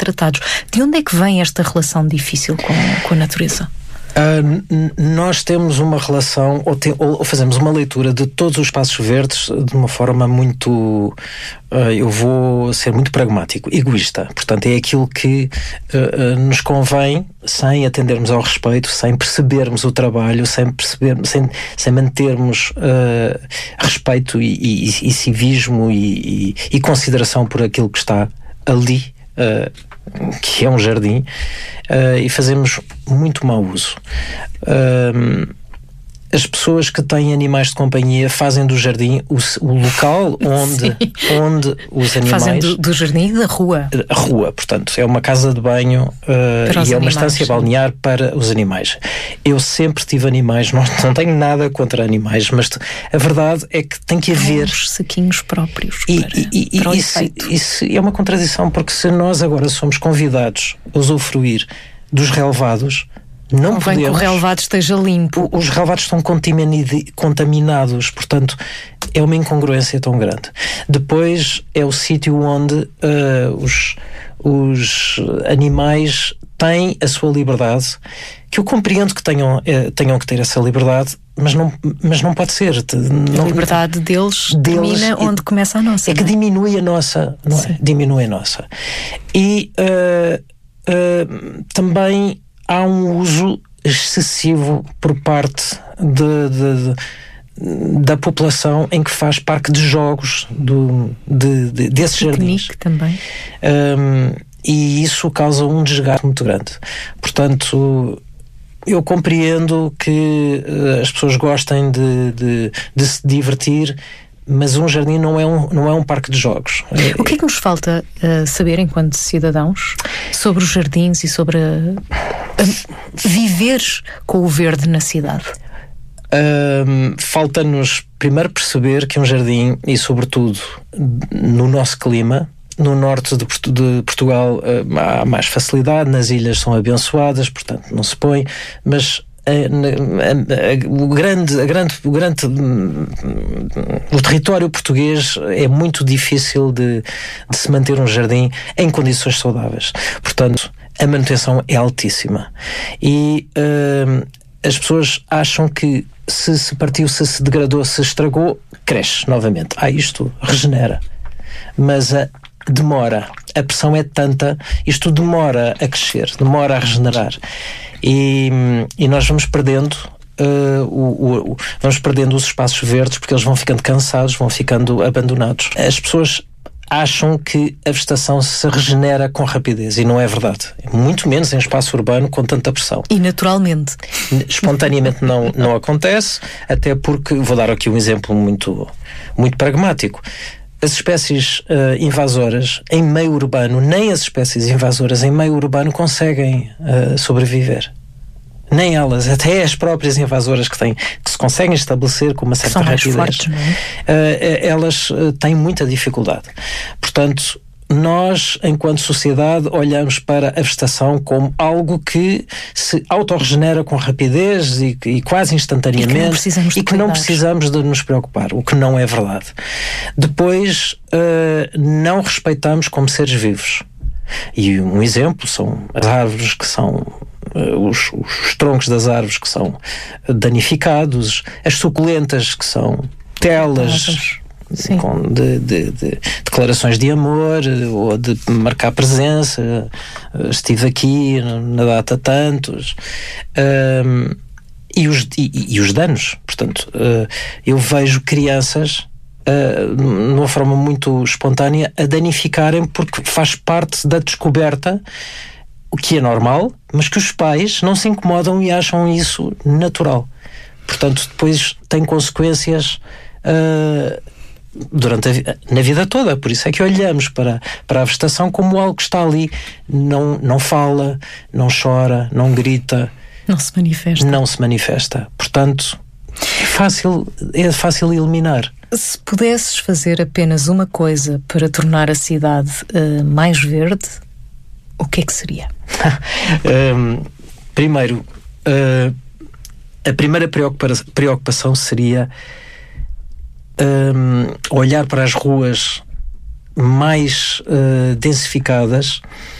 tratados. De onde é que vem esta relação difícil com a natureza? Nós temos uma relação, ou fazemos uma leitura de todos os espaços verdes de uma forma muito, eu vou ser muito pragmático, egoísta. Portanto, é aquilo que nos convém, sem atendermos ao respeito, sem percebermos o trabalho, sem mantermos respeito e civismo e consideração por aquilo que está ali, que é um jardim, e fazemos muito mau uso. As pessoas que têm animais de companhia fazem do jardim o local onde os animais... Fazem do jardim e da rua. A rua, portanto, é uma casa de banho e é uma estância balnear para os animais. Eu sempre tive animais, não tenho nada contra animais, mas a verdade é que tem que haver... Os saquinhos próprios para o efeito. Isso é uma contradição, porque se nós agora somos convidados a usufruir dos relevados, não podemos... que o relevado esteja limpo. Os relevados estão contaminados, portanto é uma incongruência tão grande. Depois é o sítio onde os animais têm a sua liberdade, que eu compreendo que tenham que ter essa liberdade, mas não pode ser. A liberdade deles termina onde começa a nossa. É que diminui a nossa, não é? Diminui a nossa. E também há um uso excessivo por parte da população em que faz parque de jogos desses jardins. Também. E isso causa um desgaste muito grande. Portanto, eu compreendo que as pessoas gostem de se divertir, mas um jardim não é um parque de jogos. O que é que nos falta saber enquanto cidadãos sobre os jardins e sobre viver com o verde na cidade? Falta-nos primeiro perceber que um jardim, e sobretudo no nosso clima, no norte de Portugal há mais facilidade, nas ilhas são abençoadas, portanto não se põe, mas o território português é muito difícil de se manter um jardim em condições saudáveis. Portanto, a manutenção é altíssima. E as pessoas acham que se partiu, se degradou, se estragou, cresce novamente. Isto regenera. Mas demora. A pressão é tanta, isto demora a crescer, demora a regenerar. E nós vamos perdendo os espaços verdes, porque eles vão ficando cansados, vão ficando abandonados. As pessoas acham que a vegetação se regenera com rapidez, e não é verdade. Muito menos em espaço urbano com tanta pressão. E naturalmente. Espontaneamente não acontece, até porque, vou dar aqui um exemplo muito, muito pragmático. As espécies invasoras em meio urbano, nem as espécies invasoras em meio urbano conseguem sobreviver. Nem elas, até as próprias invasoras que se conseguem estabelecer com uma certa rapidez, fortes, não é? Elas têm muita dificuldade. Portanto, nós, enquanto sociedade, olhamos para a vegetação como algo que se autorregenera com rapidez e quase instantaneamente, e que não precisamos de nos preocupar, o que não é verdade. Depois, não respeitamos como seres vivos. E um exemplo são as árvores que são... Os troncos das árvores que são danificados, as suculentas que são telas de declarações de amor ou de marcar presença, estive aqui na data tantos, e os danos. Portanto, eu vejo crianças de uma forma muito espontânea a danificarem, porque faz parte da descoberta, o que é normal, mas que os pais não se incomodam e acham isso natural. Portanto, depois tem consequências na vida toda. Por isso é que olhamos para a vegetação como algo que está ali, não fala, não chora, não grita, não se manifesta. Portanto, é fácil eliminar. Se pudesses fazer apenas uma coisa para tornar a cidade mais verde, o que é que seria? Primeiro, a primeira preocupação seria olhar para as ruas mais densificadas